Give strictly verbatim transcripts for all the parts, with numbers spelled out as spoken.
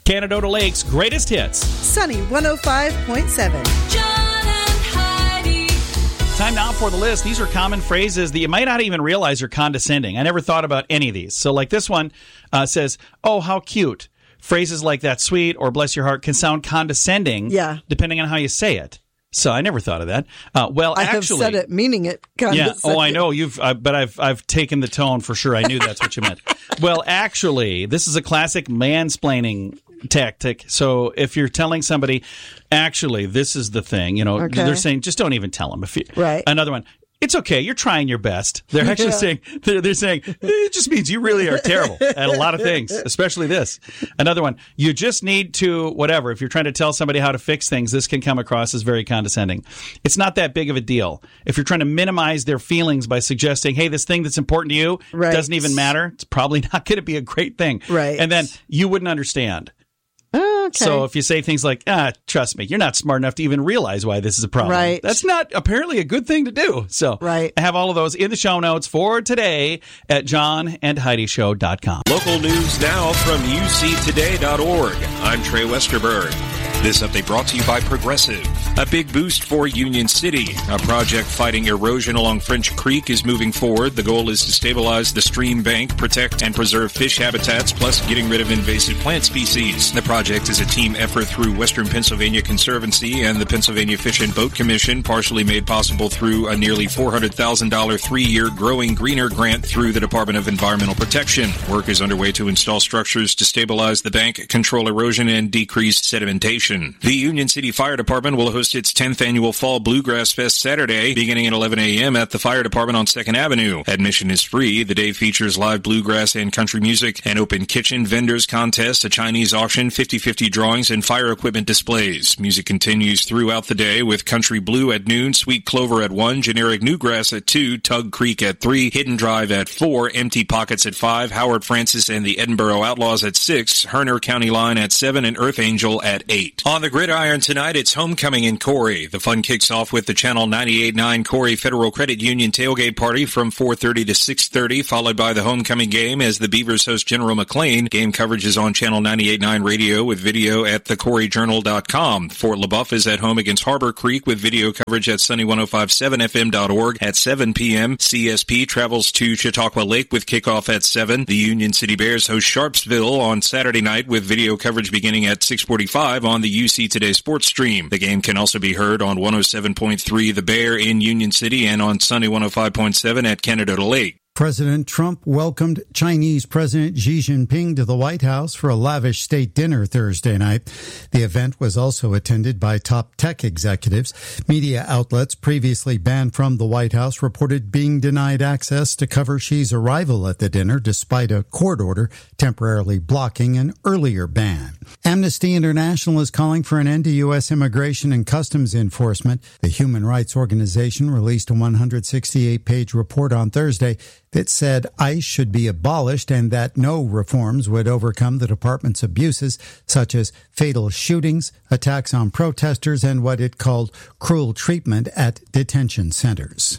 Canadota Lake's greatest hits. Sunny one oh five point seven. John and Heidi. Time now for the list. These are common phrases that you might not even realize are condescending. I never thought about any of these. So like this one uh, says, oh, how cute. Phrases like that sweet or bless your heart can sound condescending yeah. depending on how you say it. So I never thought of that. Uh, well, I actually, have said it meaning it condescending. Yeah. Oh, I know you've, uh, but I've I've taken the tone for sure. I knew that's what you meant. Well, actually, this is a classic mansplaining tactic. So if you're telling somebody, actually, this is the thing, you know, okay. they're saying just don't even tell them. If you, right. Another one. It's okay. You're trying your best. They're actually yeah. saying, they're, they're saying, it just means you really are terrible at a lot of things, especially this. Another one, you just need to, whatever. If you're trying to tell somebody how to fix things, this can come across as very condescending. It's not that big of a deal. If you're trying to minimize their feelings by suggesting, hey, this thing that's important to you right. doesn't even matter, it's probably not going to be a great thing. Right. And then you wouldn't understand. Oh, okay. So if you say things like, ah, trust me, you're not smart enough to even realize why this is a problem. Right. That's not apparently a good thing to do. So right. I have all of those in the show notes for today at john and heidi show dot com. Local news now from U C today dot org. I'm Trey Westerberg. This update brought to you by Progressive. A big boost for Union City. A project fighting erosion along French Creek is moving forward. The goal is to stabilize the stream bank, protect and preserve fish habitats, plus getting rid of invasive plant species. The project is a team effort through Western Pennsylvania Conservancy and the Pennsylvania Fish and Boat Commission, partially made possible through a nearly four hundred thousand dollars three-year Growing Greener grant through the Department of Environmental Protection. Work is underway to install structures to stabilize the bank, control erosion, and decrease sedimentation. The Union City Fire Department will host its tenth annual Fall Bluegrass Fest Saturday, beginning at eleven a.m. at the Fire Department on second Avenue. Admission is free. The day features live bluegrass and country music, an open kitchen, vendors contest, a Chinese auction, fifty-fifty drawings, and fire equipment displays. Music continues throughout the day with Country Blue at noon, Sweet Clover at one, Generic Newgrass at two, Tug Creek at three, Hidden Drive at four, Empty Pockets at five, Howard Francis and the Edinburgh Outlaws at six, Herner County Line at seven, and Earth Angel at eight. On the gridiron tonight, it's homecoming in Corey. The fun kicks off with the Channel ninety-eight point nine Corey Federal Credit Union tailgate party from four thirty to six thirty, followed by the homecoming game as the Beavers host General McLean. Game coverage is on Channel ninety-eight point nine radio with video at the corey journal dot com. Fort LaBeouf is at home against Harbor Creek with video coverage at sunny ten fifty-seven f m dot org at seven p.m. C S P travels to Chautauqua Lake with kickoff at seven. The Union City Bears host Sharpsville on Saturday night with video coverage beginning at six forty-five on the U C Today Sports Stream. The game can also be heard on one oh seven point three The Bear in Union City and on Sunny one oh five point seven at Canadota Lake. President Trump welcomed Chinese President Xi Jinping to the White House for a lavish state dinner Thursday night. The event was also attended by top tech executives. Media outlets previously banned from the White House reported being denied access to cover Xi's arrival at the dinner despite a court order temporarily blocking an earlier ban. Amnesty International is calling for an end to U S immigration and customs enforcement. The human rights organization released a one hundred sixty-eight page report on Thursday that said ICE should be abolished and that no reforms would overcome the department's abuses, such as fatal shootings, attacks on protesters, and what it called cruel treatment at detention centers.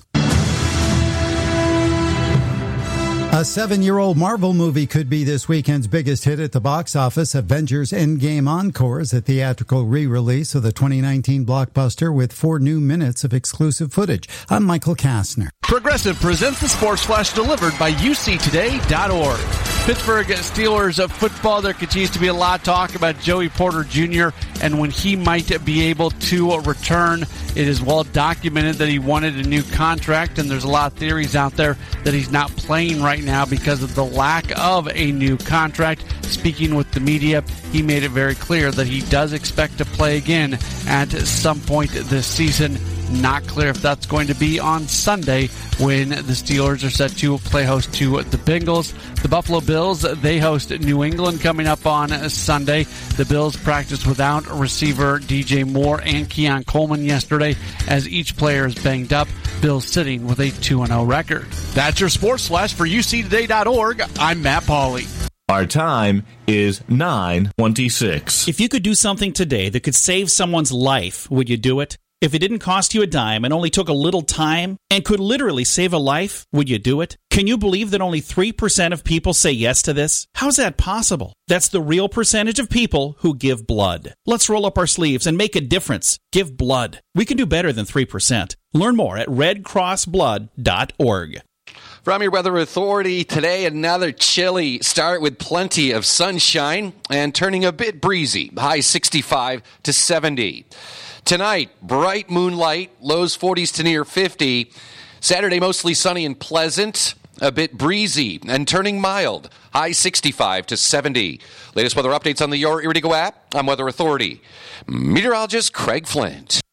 A seven-year-old Marvel movie could be this weekend's biggest hit at the box office. Avengers Endgame Encore is a theatrical re-release of the twenty nineteen blockbuster with four new minutes of exclusive footage. I'm Michael Kastner. Progressive presents the Sports Flash delivered by U C today dot org. Pittsburgh Steelers of football, there continues to be a lot of talk about Joey Porter Junior and when he might be able to return. It is well documented that he wanted a new contract, and there's a lot of theories out there that he's not playing right now because of the lack of a new contract. Speaking with the media, he made it very clear that he does expect to play again at some point this season. Not clear if that's going to be on Sunday when the Steelers are set to play host to the Bengals. The Buffalo Bills, they host New England coming up on Sunday. The Bills practiced without receiver D J Moore and Keon Coleman yesterday as each player is banged up. Bills sitting with a two and oh record. That's your Sports Flash for U C today dot org. I'm Matt Pauley. Our time is nine twenty-six. If you could do something today that could save someone's life, would you do it? If it didn't cost you a dime and only took a little time and could literally save a life, would you do it? Can you believe that only three percent of people say yes to this? How's that possible? That's the real percentage of people who give blood. Let's roll up our sleeves and make a difference. Give blood. We can do better than three percent. Learn more at red cross blood dot org. From your Weather Authority today, another chilly start with plenty of sunshine and turning a bit breezy. High sixty-five to seventy. Tonight, bright moonlight, lows forties to near fifty. Saturday, mostly sunny and pleasant, a bit breezy and turning mild. High sixty-five to seventy. Latest weather updates on the Your Ear to Go app. I'm Weather Authority meteorologist Craig Flint.